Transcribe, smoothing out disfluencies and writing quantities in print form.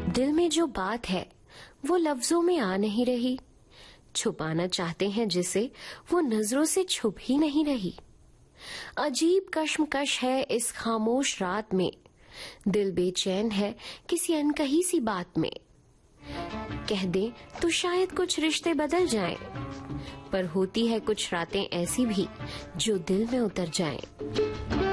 दिल में जो बात है वो लफ्जों में आ नहीं रही, छुपाना चाहते हैं जिसे वो नजरों से छुप ही नहीं रही। अजीब कश्मकश है इस खामोश रात में, दिल बेचैन है किसी अनकही सी बात में। कह दे तो शायद कुछ रिश्ते बदल जाएं, पर होती है कुछ रातें ऐसी भी जो दिल में उतर जाएं।